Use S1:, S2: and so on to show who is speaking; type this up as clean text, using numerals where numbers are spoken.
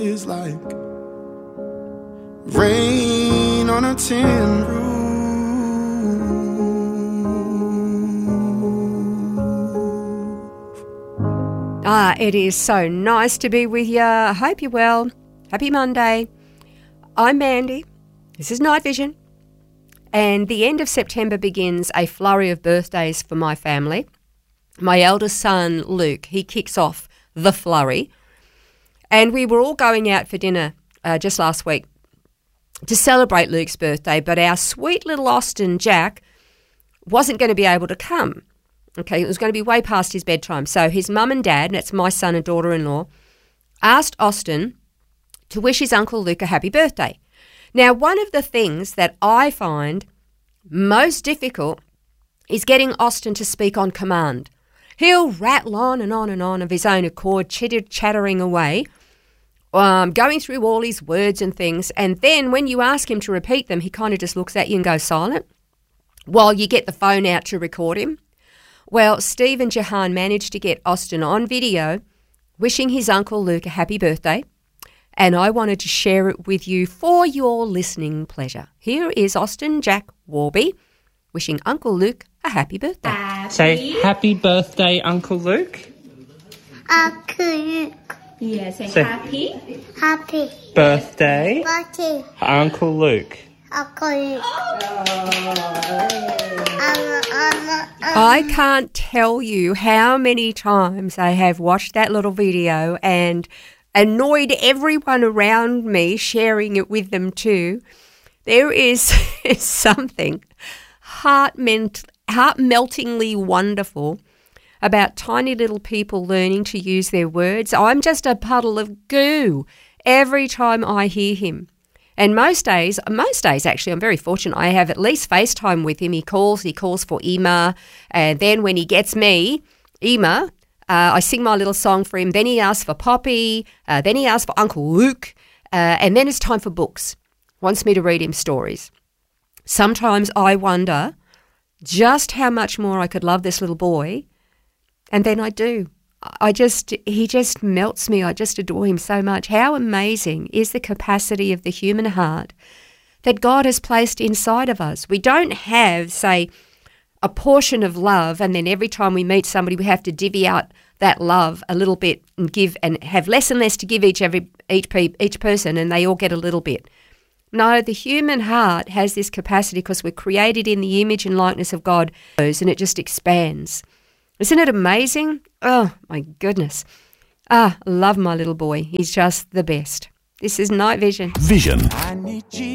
S1: is like rain on a tin roof.
S2: It is so nice to be with you. I hope you're well. Happy Monday. I'm Mandy. This is Night Vision. And the end of September begins a flurry of birthdays for my family. My eldest son, Luke, he kicks off the flurry. And we were all going out for dinner just last week to celebrate Luke's birthday, but our sweet little Austin, Jack, wasn't going to be able to come. Okay, it was going to be way past his bedtime. So his mum and dad, that's my son and daughter-in-law, asked Austin to wish his Uncle Luke a happy birthday. Now, one of the things that I find most difficult is getting Austin to speak on command. He'll rattle on and on and on of his own accord, chattering away, going through all his words and things, and then when you ask him to repeat them, he kind of just looks at you and goes silent while you get the phone out to record him. Well, Steve and Jahan managed to get Austin on video wishing his Uncle Luke a happy birthday, and I wanted to share it with you for your listening pleasure. Here is Austin Jack Warby wishing Uncle Luke a happy birthday.
S3: Say happy birthday, Uncle Luke.
S4: Uncle Luke.
S5: Yeah, say happy.
S4: Happy
S3: Birthday,
S4: birthday,
S3: Uncle Luke.
S4: Uncle Luke.
S2: I can't tell you how many times I have watched that little video and annoyed everyone around me, sharing it with them too. There is something heart-meltingly wonderful about tiny little people learning to use their words. I'm just a puddle of goo every time I hear him. And most days actually, I'm very fortunate. I have at least FaceTime with him. He calls for Ema. And then when he gets me, Ema, I sing my little song for him. Then he asks for Poppy. Then he asks for Uncle Luke. And then it's time for books. Wants me to read him stories. Sometimes I wonder just how much more I could love this little boy. And then I do. He just melts me. I just adore him so much. How amazing is the capacity of the human heart that God has placed inside of us. We don't have, say, a portion of love, and then every time we meet somebody, we have to divvy out that love a little bit and give, and have less and less to give each person, and they all get a little bit. No, the human heart has this capacity because we're created in the image and likeness of God, and it just expands. Isn't it amazing? Oh, my goodness. I love my little boy. He's just the best. This is Night Vision.
S1: Vision.